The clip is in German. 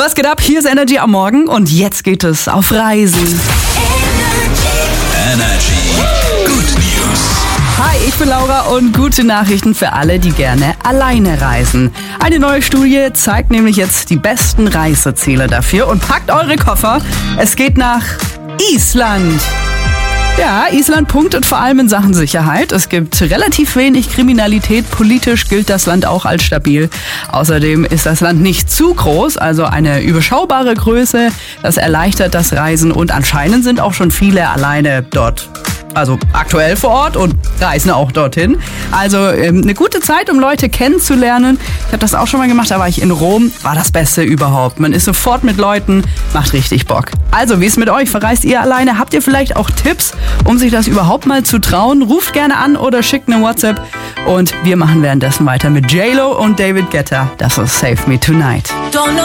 Was geht ab? Hier ist Energy am Morgen und jetzt geht es auf Reisen. Energy. Good News. Hi, ich bin Laura und gute Nachrichten für alle, die gerne alleine reisen. Eine neue Studie zeigt nämlich jetzt die besten Reiseziele dafür und packt eure Koffer. Es geht nach Island. Ja, Island punktet vor allem in Sachen Sicherheit. Es gibt relativ wenig Kriminalität. Politisch gilt das Land auch als stabil. Außerdem ist das Land nicht zu groß, also eine überschaubare Größe. Das erleichtert das Reisen und anscheinend sind auch schon viele alleine dort. Also aktuell vor Ort und reisen auch dorthin. Also eine gute Zeit, um Leute kennenzulernen. Ich habe das auch schon mal gemacht, da war ich in Rom. War das Beste überhaupt. Man ist sofort mit Leuten, macht richtig Bock. Also, wie ist mit euch? Verreist ihr alleine? Habt ihr vielleicht auch Tipps, um sich das überhaupt mal zu trauen? Ruft gerne an oder schickt eine WhatsApp. Und wir machen währenddessen weiter mit J-Lo und David Guetta. Das ist Save Me Tonight.